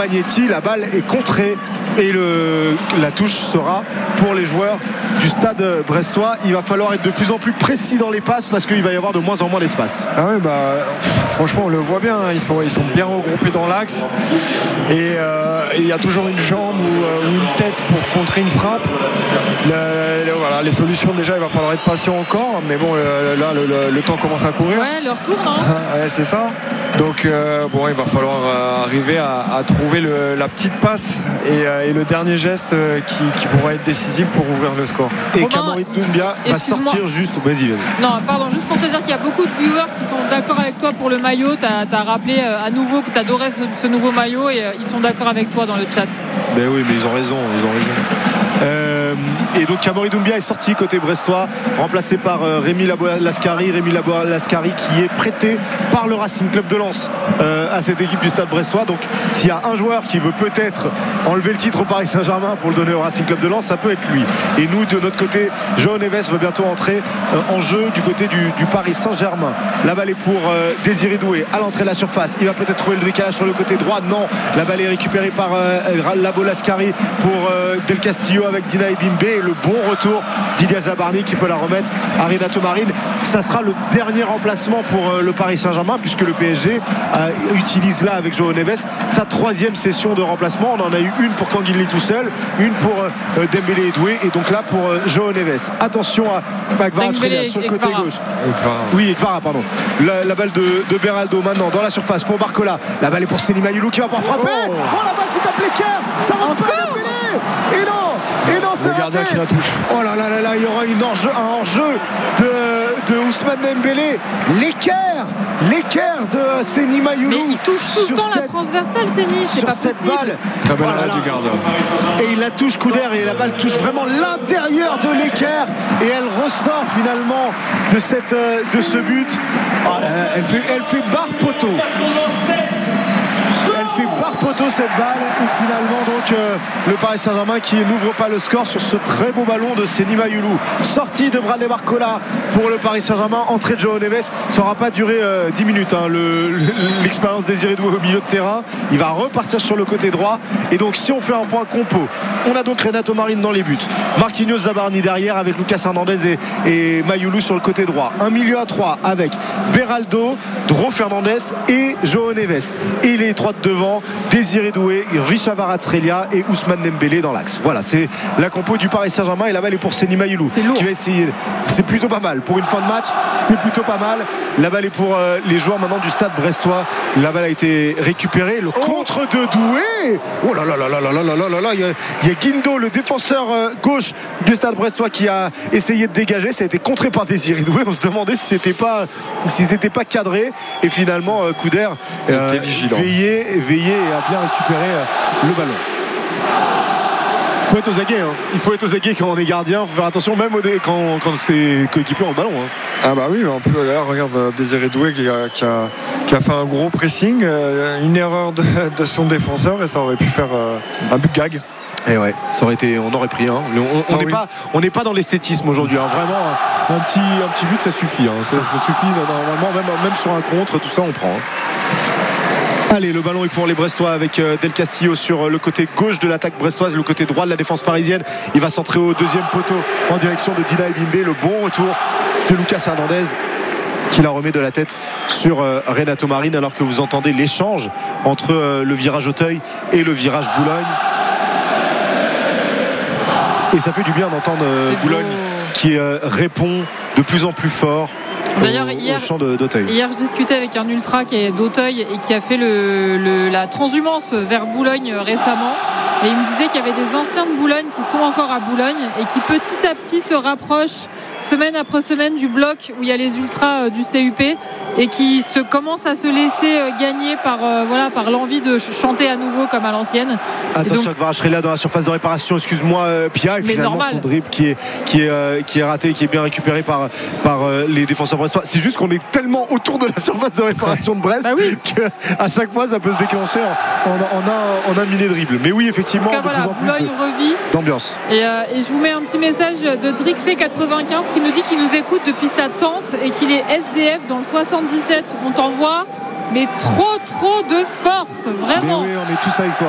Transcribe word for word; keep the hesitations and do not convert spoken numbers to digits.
Magnetti. La balle est contrée et le, la touche sera pour les joueurs du stade brestois. Il va falloir être de plus en plus précis dans les passes parce qu'il va y avoir de moins en moins d'espace. Ah oui, bah, franchement on le voit bien, ils sont, ils sont bien regroupés dans l'axe et euh, il y a toujours une jambe ou, euh, ou une tête pour contrer une frappe. Le, le, voilà, les solutions déjà, il va falloir être patient encore, mais bon le, là le, le, le temps commence à courir. Ouais, leur tour, non ouais, c'est ça. Donc euh, bon, il va falloir euh, arriver à, à trouver le, la petite passe et, euh, et le dernier geste euh, qui, qui pourra être décisif pour ouvrir le score. Et Kamori Doumbia va sortir juste. Vas-y, vas-y. Non, pardon, juste pour te dire qu'il y a beaucoup de viewers qui sont d'accord avec toi pour le maillot. Tu as rappelé euh, à nouveau que tu adorais ce, ce nouveau maillot et euh, ils sont d'accord avec toi dans le chat. Ben oui, mais ils ont raison, ils ont raison. Euh, et donc Kamori Doumbia est sorti côté brestois, remplacé par euh, Rémi Lascari. Rémi Lascari qui est prêté par le Racing Club de Lens euh, à cette équipe du stade brestois. Donc s'il y a un joueur qui veut peut-être enlever le titre au Paris Saint-Germain pour le donner au Racing Club de Lens, ça peut être lui. Et nous de notre côté, João Neves va bientôt entrer euh, en jeu du côté du, du Paris Saint-Germain. La balle est pour euh, Désiré Doué à l'entrée de la surface. Il va peut-être trouver le décalage sur le côté droit. Non, la balle est récupérée par euh, Labo Lascari pour euh, Del Castillo avec Dina Ebimbe. Et le bon retour d'Ilia Zabarni qui peut la remettre à Renato Marin. Ça sera le dernier remplacement pour euh, le Paris Saint-Germain puisque le P S G euh, utilise là avec João Neves sa troisième session de remplacement. On en a eu une pour Kanguinli tout seul, une pour euh, Dembélé et Doué et donc là pour euh, João Neves. Attention à, à Kvaratskhelia sur le côté Ekvara. gauche. Ekvara. Oui, Ekvara, pardon. La, la balle de, de Beraldo maintenant dans la surface pour Barcola. La balle est pour Seny Mayulu qui va pouvoir frapper. Oh, oh la balle qui tape l'équerre. Ça rentre pas Dembélé. Et non, et non, c'est le gardien raté. Qui la touche. Oh là là là là, il y aura une hors-jeu, un hors-jeu de, de Ousmane Dembélé. L'équerre, l'équerre de Seny Mayulu. Mais il touche tout le temps cette, la transversale, Seny, c'est sur pas cette possible. balle. Très belle oh arrêt du gardien. Et il la touche coup d'air et la balle touche vraiment l'intérieur de l'équerre et elle ressort finalement de, cette, de ce but. Oh, elle, fait, elle fait barre poteau. Elle fait barre poteau cette balle et finalement donc euh, le Paris Saint-Germain qui n'ouvre pas le score sur ce très beau ballon de Seny Mayulu. Sortie de Bradley Barcola pour le Paris Saint-Germain, entrée de João Neves. Ça n'aura pas duré euh, dix minutes hein, le, l'expérience Désiré Doué au milieu de terrain. Il va repartir sur le côté droit et donc si on fait un point compo, on a donc Renato Marin dans les buts, Marquinhos Zabarni derrière avec Lucas Hernandez et, et Mayulu sur le côté droit, un milieu à trois avec Beraldo, Dro Fernandez et João Neves et les trois de devant, Désiré Doué, Richard Kvaratskhelia et Ousmane Dembélé dans l'axe. Voilà, c'est la compo du Paris Saint-Germain et la balle est pour Seny Mayulu qui va essayer. C'est plutôt pas mal pour une fin de match, c'est plutôt pas mal. La balle est pour euh, les joueurs maintenant du stade brestois. La balle a été récupérée, le oh contre de Doué. Oh là là là là là là là là là, il y a, il y a Guindo, le défenseur euh, gauche du stade brestois qui a essayé de dégager. Ça a été contré par Désiré Doué. On se demandait si c'était pas si c'était pas cadré et finalement euh, Couder euh, veillé veiller et à bien récupérer le ballon. Il faut être aux aguets, hein. Il faut être aux aguets quand on est gardien. Il faut faire attention même au dé- quand, quand c'est coéquipier en ballon. Hein. Ah bah oui, en plus là, regarde Désiré Doué qui a, qui, a, qui a fait un gros pressing, euh, une erreur de, de son défenseur et ça aurait pu faire euh, un but gag. Et ouais, ça aurait été, on aurait pris. Hein. On n'est ah oui. pas, on n'est pas dans l'esthétisme aujourd'hui. Hein. Vraiment, un petit, un petit but, ça suffit. Hein. Ça, ça suffit normalement, même, même sur un contre, tout ça, on prend. Hein. Allez, le ballon est pour les Brestois avec Del Castillo sur le côté gauche de l'attaque brestoise, le côté droit de la défense parisienne. Il va centrer au deuxième poteau en direction de Dina Ebimbe. Le bon retour de Lucas Hernandez qui la remet de la tête sur euh, Renato Marin alors que vous entendez l'échange entre euh, le virage Auteuil et le virage Boulogne. Et ça fait du bien d'entendre euh, Boulogne qui euh, répond de plus en plus fort D'ailleurs, au, hier, au champ de, d'Auteuil. Hier, je discutais avec un ultra qui est d'Auteuil et qui a fait le, le, la transhumance vers Boulogne récemment. Et il me disait qu'il y avait des anciens de Boulogne qui sont encore à Boulogne et qui petit à petit se rapprochent semaine après semaine du bloc où il y a les ultras du C U P et qui se commencent à se laisser gagner par, euh, voilà, par l'envie de chanter à nouveau comme à l'ancienne. Attention, Kvaratskhelia dans la surface de réparation, excuse-moi euh, Pia, et finalement normal. Son dribble qui est, qui, est, euh, qui est raté, qui est bien récupéré par, par euh, les défenseurs brestois. C'est juste qu'on est tellement autour de la surface de réparation de Brest bah oui. qu'à chaque fois ça peut se déclencher en, en, en, un, en un mini dribble. Mais oui, effectivement, en tout cas, de voilà, plus en plus de, revit. d'ambiance. Et, euh, et je vous mets un petit message de Drixé quatre-vingt-quinze qui nous dit qu'il nous écoute depuis sa tente et qu'il est S D F dans le soixante-dix-sept. On t'envoie mais trop trop de force, vraiment. Mais oui, on est tous avec toi.